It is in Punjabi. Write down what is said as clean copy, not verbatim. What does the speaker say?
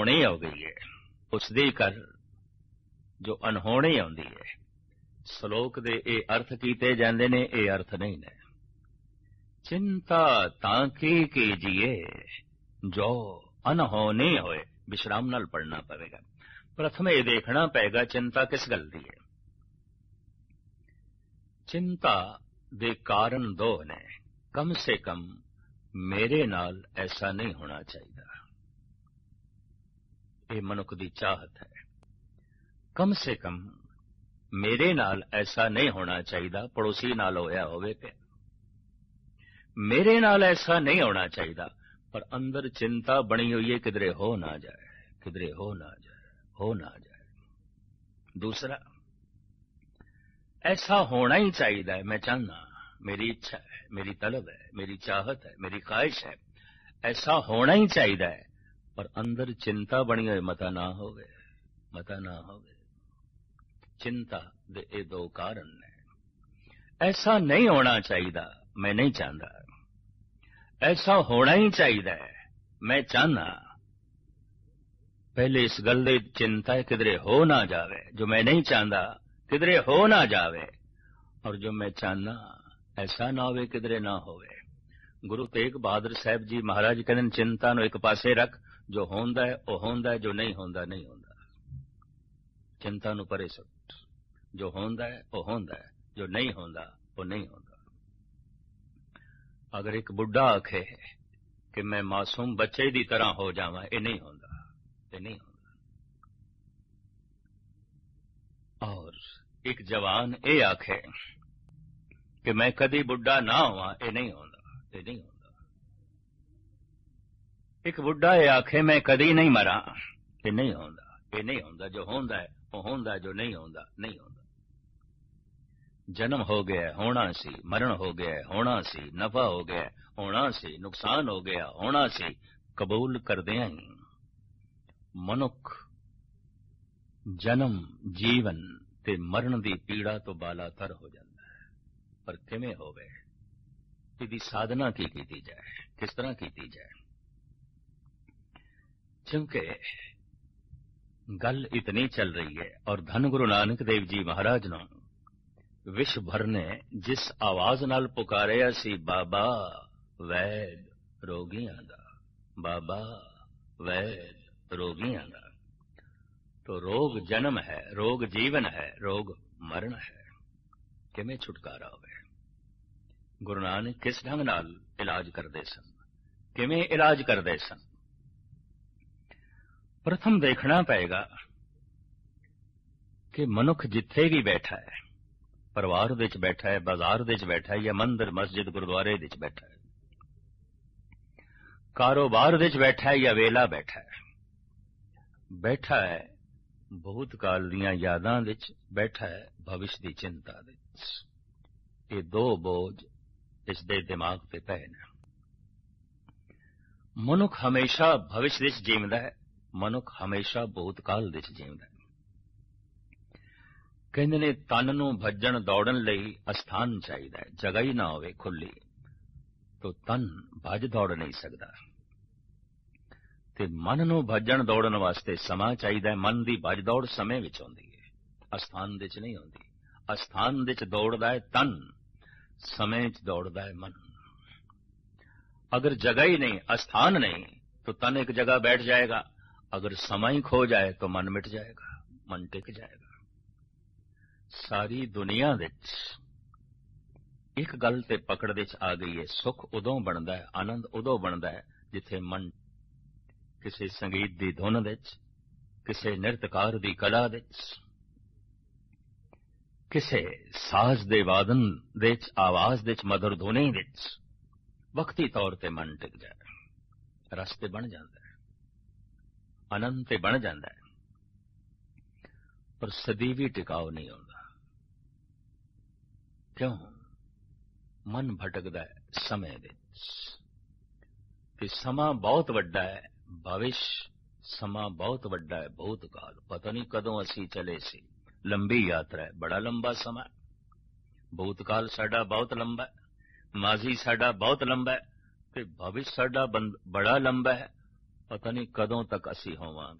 ਹੋਣੀ ਹੋ ਗਈ ਹੈ ਉਸ ਦੀ ਕਰ ਜੋ ਅਨਹੋਣੀ ਆਉਂਦੀ ਹੈ। ਸ਼ਲੋਕ ਦੇ ਇਹ ਅਰਥ ਕੀਤੇ ਜਾਂਦੇ ਨੇ, ਇਹ ਅਰਥ ਨਹੀਂ ਨੇ। ਚਿੰਤਾ ਤਾਂ ਕੀ ਕੀਜੀਏ ਜੋ ਅਨਹੋਣੀ ਹੋਏ। ਵਿਸ਼ਰਾਮ ਨਾਲ ਪੜ੍ਹਨਾ ਪਵੇਗਾ। ਪ੍ਰਥਮ ਇਹ ਦੇਖਣਾ ਪਏਗਾ ਚਿੰਤਾ ਕਿਸ ਗੱਲ ਦੀ ਹੈ। ਚਿੰਤਾ ਦੇ ਕਾਰਨ ਦੋ ਨੇ। ਕਮ ਸੇ ਕਮ ਮੇਰੇ ਨਾਲ ਐਸਾ ਨਹੀਂ ਹੋਣਾ ਚਾਹੀਦਾ, ਇਹ ਮਨੁੱਖ ਦੀ ਚਾਹਤ ਹੈ। ਕਮ ਸੇ ਕਮ ਮੇਰੇ ਨਾਲ ਐਸਾ ਨਹੀਂ ਹੋਣਾ ਚਾਹੀਦਾ, ਪੜੋਸੀ ਨਾਲ ਹੋਇਆ ਹੋਵੇ ਪਿਆ। ਮੇਰੇ ਨਾਲ ਐਸਾ ਨਹੀਂ ਹੋਣਾ ਚਾਹੀਦਾ, ਪਰ ਅੰਦਰ ਚਿੰਤਾ ਬਣੀ ਹੋਈ ਹੈ ਕਿਧਰੇ ਹੋ ਨਾ ਜਾਏ, ਕਿਧਰੇ ਹੋ ਨਾ ਜਾਏ, ਹੋ ਨਾ ਜਾਏ। ਦੂਸਰਾ, ਐਸਾ ਹੋਣਾ ਹੀ ਚਾਹੀਦਾ ਹੈ। ਮੈਂ ਚਾਹੁੰਦਾ, ਮੇਰੀ ਇੱਛਾ ਹੈ, ਮੇਰੀ ਤਲਬ ਹੈ, ਮੇਰੀ ਚਾਹਤ ਹੈ, ਮੇਰੀ ख्वाहिश ਹੈ, ਐਸਾ ਹੋਣਾ ਹੀ ਚਾਹੀਦਾ ਹੈ, ਪਰ ਅੰਦਰ ਚਿੰਤਾ ਬਣੀ ਹੋਈ ਮਤਾ ਨਾ ਹੋਵੇ, ਮਤਾ ਨਾ ਹੋਵੇ। ਚਿੰਤਾ ਦੇ ਇਹ ਦੋ ਕਾਰਨ ਨੇ। ਐਸਾ ਨਹੀਂ ਹੋਣਾ ਚਾਹੀਦਾ, ਮੈਂ ਨਹੀਂ ਚਾਹੁੰਦਾ। ਐਸਾ ਹੋਣਾ ਹੀ ਚਾਹੀਦਾ ਹੈ, ਮੈਂ ਚਾਹੁੰਦਾ। ਪਹਿਲੇ ਇਸ ਗੱਲ ਦੀ ਚਿੰਤਾ ਹੈ ਕਿਧਰੇ ਹੋ ਨਾ ਜਾਵੇ, ਜੋ ਮੈਂ ਨਹੀਂ ਚਾਹੁੰਦਾ ਕਿਧਰੇ ਹੋ ਨਾ ਜਾਵੇ, ਔਰ ਜੋ ਮੈਂ ਚਾਹੁੰਦਾ ਐਸਾ ਨਾ ਹੋਵੇ ਕਿਧਰੇ ਨਾ ਹੋਵੇ। ਗੁਰੂ ਤੇਗ ਬਹਾਦਰ ਸਾਹਿਬ ਜੀ ਮਹਾਰਾਜ ਕਹਿੰਦੇ ਚਿੰਤਾ ਨੂੰ ਇੱਕ ਪਾਸੇ ਰੱਖ, ਜੋ ਹੁੰਦਾ ਹੈ ਉਹ ਹੁੰਦਾ ਹੈ, ਜੋ ਨਹੀਂ ਹੁੰਦਾ ਨਹੀਂ ਹੁੰਦਾ। ਚਿੰਤਾ ਨੂੰ ਪਰੇ ਸੁੱਟ, ਜੋ ਹੁੰਦਾ ਹੈ ਉਹ ਹੁੰਦਾ ਹੈ, ਜੋ ਨਹੀਂ ਹੁੰਦਾ ਉਹ ਨਹੀਂ ਹੁੰਦਾ। ਅਗਰ ਇੱਕ ਬੁੱਢਾ ਆਖੇ ਕਿ ਮੈਂ ਮਾਸੂਮ ਬੱਚੇ ਦੀ ਤਰ੍ਹਾਂ ਹੋ ਜਾਵਾਂ, ਇਹ ਨਹੀਂ ਹੁੰਦਾ, ਇਹ ਨਹੀਂ ਹੁੰਦਾ। ਔਰ ਇੱਕ ਜਵਾਨ ਇਹ ਆਖੇ ਕਿ ਮੈਂ ਕਦੀ ਬੁੱਢਾ ਨਾ ਹੋਵਾਂ, ਇਹ ਨਹੀਂ ਹੁੰਦਾ, ਇਹ ਨਹੀਂ ਹੁੰਦਾ। ਇੱਕ ਬੁੱਢਾ ਇਹ ਆਖੇ ਮੈਂ ਕਦੀ ਨਹੀਂ ਮਰਾਂ, ਇਹ ਨਹੀਂ ਹੁੰਦਾ, ਇਹ ਨਹੀਂ ਹੁੰਦਾ। ਜੋ ਹੁੰਦਾ ਹੈ ਉਹ ਹੁੰਦਾ, ਜੋ ਨਹੀਂ ਹੁੰਦਾ ਨਹੀਂ ਹੁੰਦਾ। ਜਨਮ ਹੋ ਗਿਆ ਹੋਣਾ ਸੀ, ਮਰਨ ਹੋ ਗਿਆ ਹੋਣਾ ਸੀ, ਨਫਾ ਹੋ ਗਿਆ ਹੋਣਾ ਸੀ, ਨੁਕਸਾਨ ਹੋ ਗਿਆ ਹੋਣਾ ਸੀ। ਕਬੂਲ ਕਰਦਿਆਂ ਹੀ ਮਨੁੱਖ ਜਨਮ, ਜੀਵਨ ਤੇ ਮਰਨ ਦੀ ਪੀੜਾ ਤੋਂ ਬਾਲਾਤਰ ਹੋ ਜਾਂਦਾ ਹੈ। ਪਰ ਕਿਵੇਂ ਹੋਵੇ, ਇਹਦੀ ਸਾਧਨਾ ਕੀ ਕੀਤੀ ਜਾਏ, ਕਿਸ ਤਰ੍ਹਾਂ ਕੀਤੀ ਜਾਏ? ਕਿਉਂਕਿ ਗੱਲ ਇਤਨੀ ਚੱਲ ਰਹੀ ਹੈ, ਔਰ ਧੰਨ ਗੁਰੂ ਨਾਨਕ ਦੇਵ ਜੀ ਮਹਾਰਾਜ ਨੂੰ ਵਿਸ਼ਵ ਭਰ ਨੇ ਜਿਸ ਆਵਾਜ਼ ਨਾਲ ਪੁਕਾਰਿਆ ਸੀ, ਬਾਬਾ ਵੈਦ ਰੋਗੀਆਂ ਦਾ, ਬਾਬਾ ਵੈਦ ਰੋਗੀਆਂ ਦਾ। तो रोग जन्म है, रोग जीवन है, रोग मरण है। किमें छुटकारा होवे? गुरु नानक किस ढंग नाल इलाज करते सन, किमें इलाज करते सन? प्रथम देखना पएगा कि मनुख जिथे भी बैठा है, परिवार विच बैठा है, बाजार विच बैठा है, या मंदिर मस्जिद गुरुद्वारे विच बैठा है, कारोबार विच बैठा है या वेला बैठा है, बैठा है भूतकाल दीयां यादां विच, बैठा है भविष्य दी चिंता विच। ये दो बोझ इस दे दिमाग ते पए ने। मनुख हमेशा भविष्य विच जीवदा है, मनुख हमेशा भूतकाल विच जीवदा है। कहंदे ने तन नूं भज्जण दौड़न लई अस्थान चाहीदा है। जगह ही ना होवे खुली तो तन भज दौड़ नहीं सकदा। ਤੇ ਮਨ ਨੂੰ ਭੱਜਣ ਦੌੜਨ ਵਾਸਤੇ ਸਮਾਂ ਚਾਹੀਦਾ ਹੈ। ਮਨ ਦੀ ਭੱਜ ਦੌੜ ਸਮੇਂ ਵਿੱਚ ਹੁੰਦੀ ਹੈ, ਅਸਥਾਨ ਵਿੱਚ ਨਹੀਂ ਹੁੰਦੀ। ਅਸਥਾਨ ਵਿੱਚ ਦੌੜਦਾ ਹੈ ਤਨ, ਸਮੇਂ 'ਚ ਦੌੜਦਾ ਹੈ ਮਨ। अगर जगह ही नहीं, अस्थान नहीं, तो तन एक जगह बैठ जाएगा। अगर समय ही खो जाए तो मन मिट जाएगा, मन टिक जाएगा। सारी दुनिया विच एक गल ते पकड़ विच आ गई है, सुख उदों बनदा है, आनंद उदों बनदा है जिथे मन किसी संगीत दी धुन विच, किसी नृत्यकार दी कला विच, किसी साज दे वादन विच, आवाज विच, मधुर धुनी विच वक्ती तौर ते मन टिक जाए, रस्ते बन जाता है, आनंद ते बन जाता है, पर सदीवी टिकाव नहीं होता। क्यों? मन भटकदा है समय विच, ते समा बहुत वड्डा है, भविष्य समा बहुत वड्डा है, भूतकाल पता नहीं कदों असी चले सी। लंबी यात्रा है, बड़ा लंबा समा। भूतकाल साडा बहुत लंबा है, माजी साडा बहुत लंबा है, ते भविष्य साडा बड़ा लंबा है, ਪਤਾ ਨਹੀਂ ਕਦੋਂ ਤੱਕ ਅਸੀਂ ਹੋਵਾਂਗੇ।